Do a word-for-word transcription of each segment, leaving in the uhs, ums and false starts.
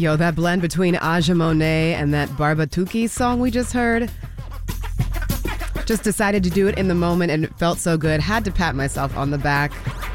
Yo, that blend between Aja Monet and that Barbatuki song we just heard. Just decided to do it in the moment and it felt so good. Had to pat myself on the back.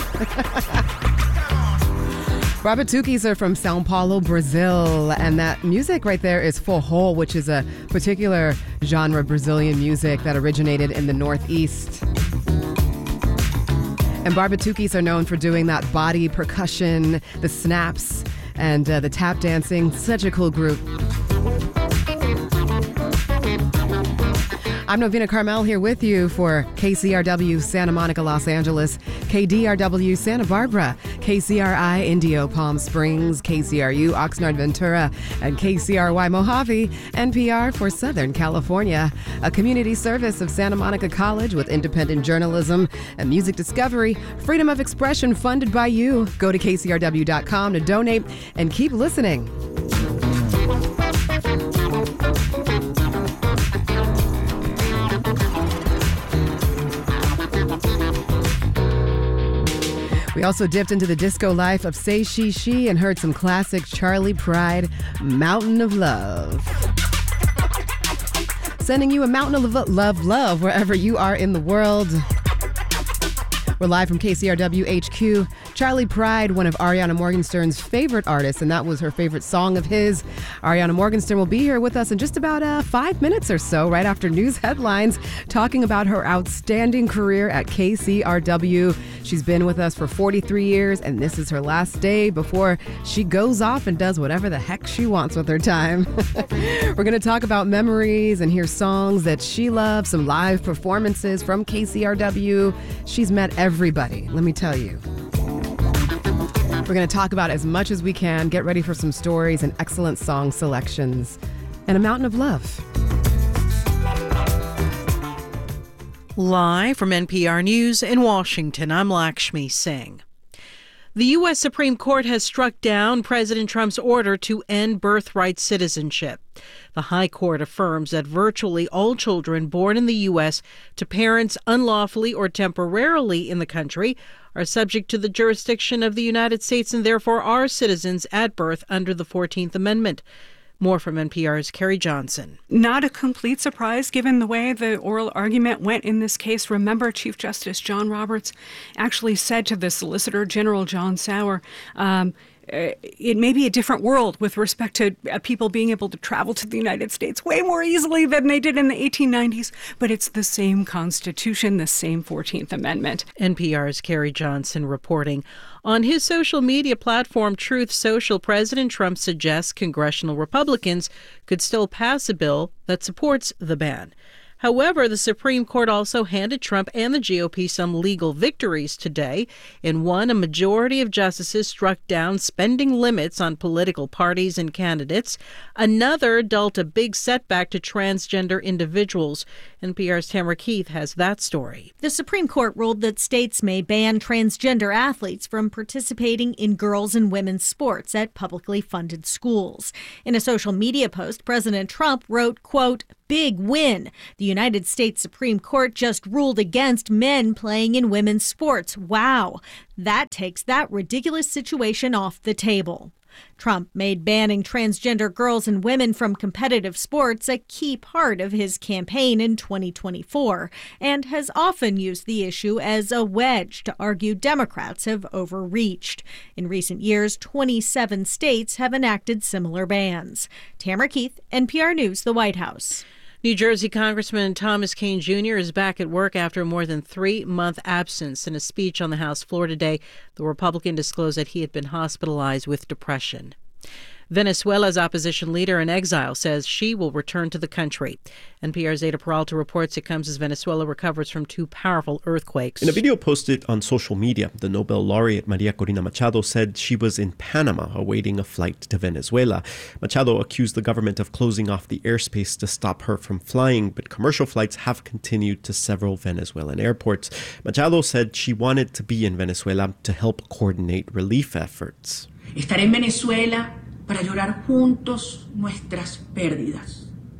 Barbatukis are from Sao Paulo, Brazil, and that music right there is forró, which is a particular genre of Brazilian music that originated in the Northeast. And Barbatukis are known for doing that body percussion, the snaps, and uh, the tap dancing. Such a cool group. I'm Novena Carmel here with you for K C R W Santa Monica, Los Angeles, K D R W Santa Barbara, K C R I Indio Palm Springs, K C R U Oxnard Ventura, and K C R Y Mojave, N P R for Southern California, a community service of Santa Monica College with independent journalism and music discovery, freedom of expression funded by you. Go to K C R W dot com to donate and keep listening. We also dipped into the disco life of Say She She and heard some classic Charlie Pride, Mountain of Love. Sending you a mountain of love, love, wherever you are in the world. We're live from K C R W H Q. Charlie Pride, one of Ariana Morgenstern's favorite artists, and that was her favorite song of his. Ariana Morgenstern will be here with us in just about uh, five minutes or so, right after news headlines, talking about her outstanding career at K C R W. She's been with us for forty-three years, and this is her last day before she goes off and does whatever the heck she wants with her time. We're going to talk about memories and hear songs that she loves, some live performances from K C R W. She's met everybody, let me tell you. We're going to talk about as much as we can, get ready for some stories and excellent song selections, and a mountain of love. Live from N P R News in Washington, I'm Lakshmi Singh. The U S Supreme Court has struck down President Trump's order to end birthright citizenship. The High Court affirms that virtually all children born in the U S to parents unlawfully or temporarily in the country are subject to the jurisdiction of the United States and therefore are citizens at birth under the fourteenth Amendment. More from N P R's Carrie Johnson. Not a complete surprise given the way the oral argument went in this case. Remember, Chief Justice John Roberts actually said to the Solicitor General John Sauer, um, it may be a different world with respect to uh, people being able to travel to the United States way more easily than they did in the eighteen nineties, but it's the same Constitution, the same fourteenth Amendment. N P R's Carrie Johnson reporting. On his social media platform, Truth Social, President Trump suggests congressional Republicans could still pass a bill that supports the ban. However, the Supreme Court also handed Trump and the G O P some legal victories today. In one, a majority of justices struck down spending limits on political parties and candidates. Another dealt a big setback to transgender individuals. N P R's Tamara Keith has that story. The Supreme Court ruled that states may ban transgender athletes from participating in girls' and women's sports at publicly funded schools. In a social media post, President Trump wrote, quote, "Big win. The United States Supreme Court just ruled against men playing in women's sports. Wow. That takes that ridiculous situation off the table." Trump made banning transgender girls and women from competitive sports a key part of his campaign in twenty twenty-four and has often used the issue as a wedge to argue Democrats have overreached. In recent years, twenty-seven states have enacted similar bans. Tamara Keith, N P R News, the White House. New Jersey Congressman Thomas Kean Junior is back at work after a more than three-month absence. In a speech on the House floor today, the Republican disclosed that he had been hospitalized with depression. Venezuela's opposition leader in exile says she will return to the country. N P R's Ada Peralta reports it comes as Venezuela recovers from two powerful earthquakes. In a video posted on social media, the Nobel laureate Maria Corina Machado said she was in Panama awaiting a flight to Venezuela. Machado accused the government of closing off the airspace to stop her from flying, but commercial flights have continued to several Venezuelan airports. Machado said she wanted to be in Venezuela to help coordinate relief efforts. Estaré en Venezuela para llorar juntos nuestras pérdidas.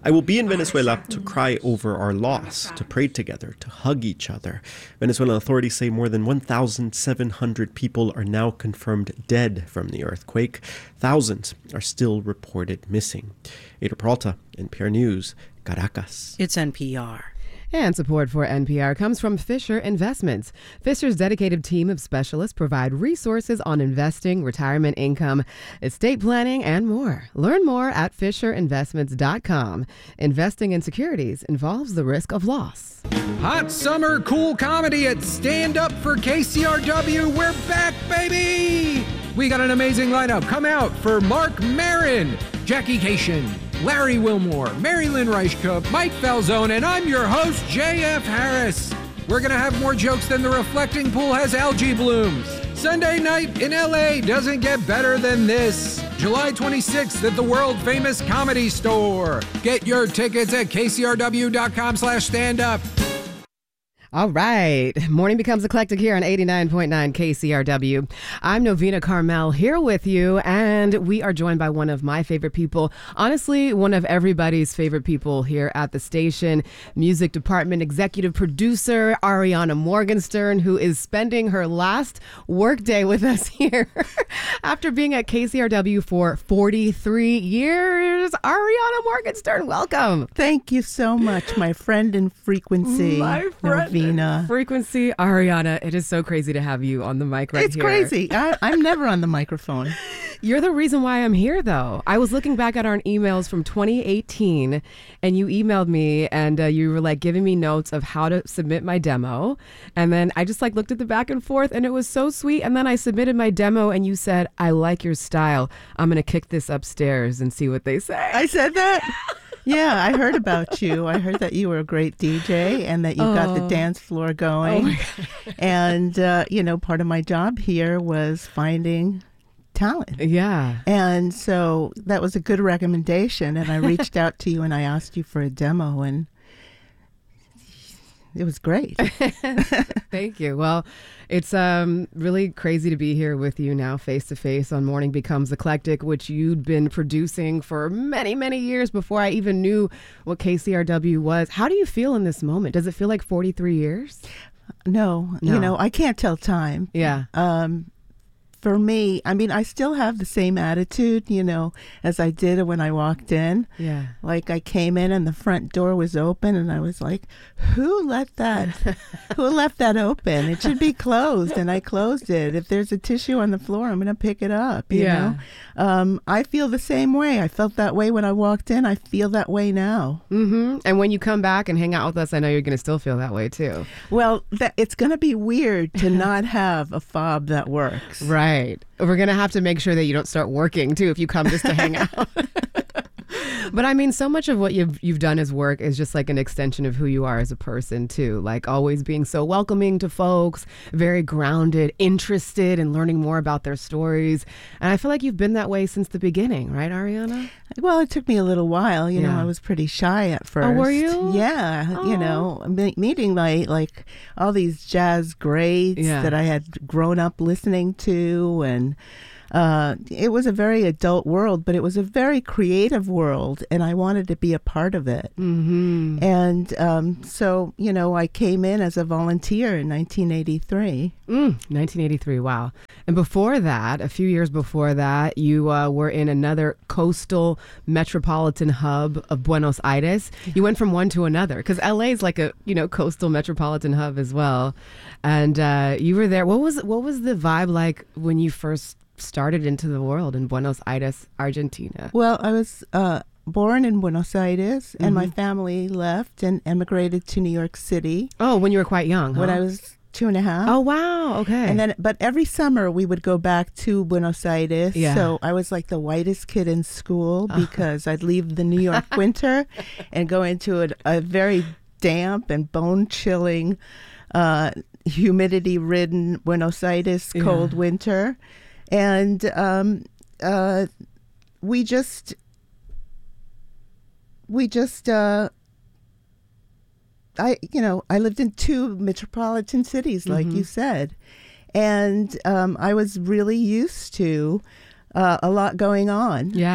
I will be in Venezuela to cry over our loss, to pray together, to hug each other. Venezuelan authorities say more than one thousand seven hundred people are now confirmed dead from the earthquake. Thousands are still reported missing. Ada Peralta, N P R News, Caracas. It's N P R. And support for N P R comes from Fisher Investments. Fisher's dedicated team of specialists provide resources on investing, retirement income, estate planning, and more. Learn more at fisher investments dot com. Investing in securities involves the risk of loss. Hot summer cool comedy at Stand Up for K C R W. We're back, baby! We got an amazing lineup. Come out for Mark Maron, Jackie Cation, Larry Wilmore, Mary Lynn Reichkup, Mike Falzone, and I'm your host, J F Harris. We're going to have more jokes than the reflecting pool has algae blooms. Sunday night in L A doesn't get better than this. July twenty-sixth at the world-famous Comedy Store. Get your tickets at k c r w dot com slash stand up. All right. Morning Becomes Eclectic here on eighty-nine point nine K C R W. I'm Novena Carmel here with you, and we are joined by one of my favorite people. Honestly, one of everybody's favorite people here at the station. Music department executive producer Ariana Morgenstern, who is spending her last workday with us here after being at K C R W for forty-three years. Ariana Morgenstern, welcome. Thank you so much, my friend in frequency. My friend. Novena. Frequency, Ariana, it is so crazy to have you on the mic right it's here. It's crazy. I, I'm never on the microphone. You're the reason why I'm here, though. I was looking back at our emails from twenty eighteen, and you emailed me, and uh, you were like giving me notes of how to submit my demo. And then I just like looked at the back and forth, and it was so sweet. And then I submitted my demo, and you said, "I like your style. I'm going to kick this upstairs and see what they say." I said that? Yeah, I heard about you. I heard that you were a great D J and that you oh. got the dance floor going. Oh and, uh, you know, part of my job here was finding talent. Yeah. And so that was a good recommendation. And I reached out to you and I asked you for a demo, and it was great. Thank you. Well, it's um, really crazy to be here with you now face to face on Morning Becomes Eclectic, which you'd been producing for many, many years before I even knew what K C R W was. How do you feel in this moment? Does it feel like forty-three years? No, no. You know, I can't tell time. Yeah. Um, For me, I mean, I still have the same attitude, you know, as I did when I walked in. Yeah. Like I came in and the front door was open and I was like, who let that, who left that open? It should be closed. And I closed it. If there's a tissue on the floor, I'm going to pick it up, you yeah. know. Um, I feel the same way. I felt that way when I walked in. I feel that way now. Mm-hmm. And when you come back and hang out with us, I know you're going to still feel that way too. Well, that, it's going to be weird to not have a fob that works. Right. Right. We're going to have to make sure that you don't start working, too, if you come just to hang out. But I mean, so much of what you've you've done as work is just like an extension of who you are as a person, too. Like always being so welcoming to folks, very grounded, interested in learning more about their stories. And I feel like you've been that way since the beginning, right, Ariana? Well, it took me a little while. You yeah. know, I was pretty shy at first. Oh, were you? Yeah. Oh. You know, me- meeting my, like, all these jazz greats yeah. that I had grown up listening to. And uh, it was a very adult world, but it was a very creative world. And I wanted to be a part of it. Mm-hmm. And um, so, you know, I came in as a volunteer in nineteen eighty-three. Mm, nineteen eighty-three, wow. And before that, a few years before that, you uh, were in another coastal metropolitan hub of Buenos Aires. You went from one to another because L A is like a, you know, coastal metropolitan hub as well. And uh, you were there. What was what was the vibe like when you first started into the world in Buenos Aires, Argentina? Well, I was uh, born in Buenos Aires, and mm-hmm. my family left and emigrated to New York City. Oh, when you were quite young, huh? When I was two and a half. Oh, wow. Okay. And then, but every summer we would go back to Buenos Aires. Yeah. So I was like the whitest kid in school because I'd leave the New York winter and go into a, a very damp and bone-chilling, uh, humidity-ridden Buenos Aires cold yeah. winter. And um, uh, we just, we just, uh, I, you know, I lived in two metropolitan cities, like mm-hmm. you said. And um, I was really used to uh, a lot going on. Yeah.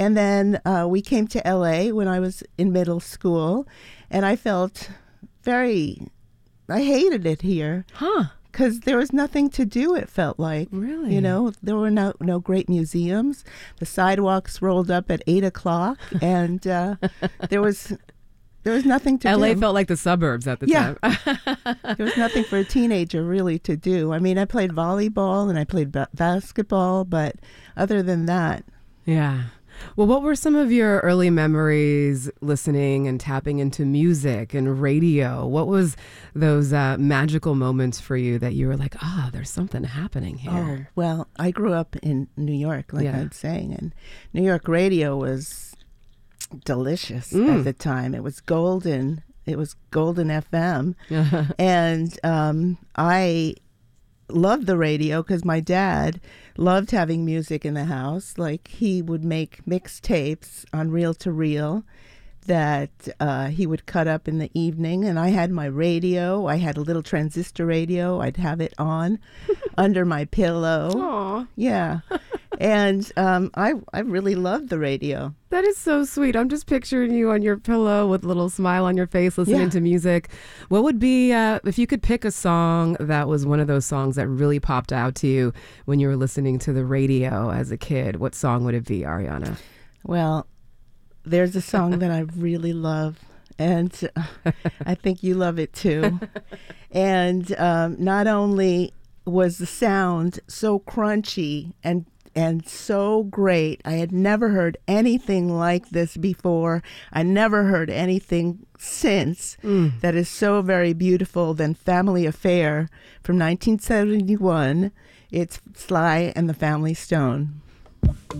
And then uh, we came to L A when I was in middle school, and I felt very, I hated it here. Huh. Because there was nothing to do, it felt like. Really? You know, there were no, no great museums. The sidewalks rolled up at eight o'clock, and uh, there was there was nothing to L A do. felt like the suburbs at the Yeah. time. There was nothing for a teenager really to do. I mean, I played volleyball and I played ba- basketball, but other than that, Yeah. Well, what were some of your early memories listening and tapping into music and radio? What was those uh, magical moments for you that you were like, ah, there's something happening oh, here? well, I grew up in New York, like Yeah. I'm saying, and New York radio was delicious Mm. at the time. It was golden. It was golden F M. And um, I loved the radio because my dad loved having music in the house. Like, he would make mixtapes on reel to reel that uh, he would cut up in the evening. And I had my radio. I had a little transistor radio. I'd have it on under my pillow. Aw, Yeah. And um, I, I really loved the radio. that is so sweet. I'm just picturing you on your pillow with a little smile on your face listening Yeah. to music. What would be, uh, if you could pick a song that was one of those songs that really popped out to you when you were listening to the radio as a kid, what song would it be, Ariana? Well, there's a song that I really love, and uh, I think you love it too. And um, not only was the sound so crunchy and and so great, I had never heard anything like this before. I never heard anything since that is so very beautiful than Family Affair from nineteen seventy-one. It's Sly and the Family Stone.